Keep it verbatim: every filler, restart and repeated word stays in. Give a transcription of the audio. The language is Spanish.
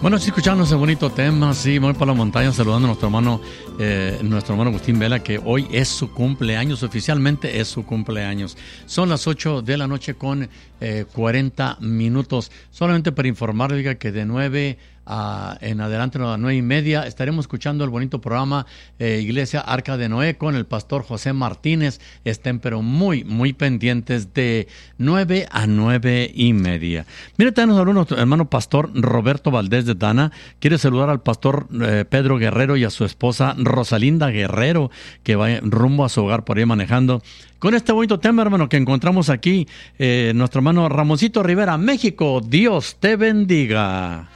Bueno, sí, escuchando ese bonito tema, sí, voy por la montaña saludando a nuestro hermano, eh, nuestro hermano Agustín Vela, que hoy es su cumpleaños, oficialmente es su cumpleaños. Son las ocho de la noche con eh, cuarenta minutos. Solamente para informarle que de nueve a, en adelante, a las nueve y media, estaremos escuchando el bonito programa eh, Iglesia Arca de Noé con el pastor José Martínez. Estén pero muy, muy pendientes de nueve a nueve y media. Mire, también nos habló nuestro hermano pastor Roberto Valdés de Dana. Quiere saludar al pastor eh, Pedro Guerrero y a su esposa Rosalinda Guerrero, que va rumbo a su hogar por ahí manejando. Con este bonito tema, hermano, que encontramos aquí, eh, nuestro hermano Ramoncito Rivera, México, Dios te bendiga.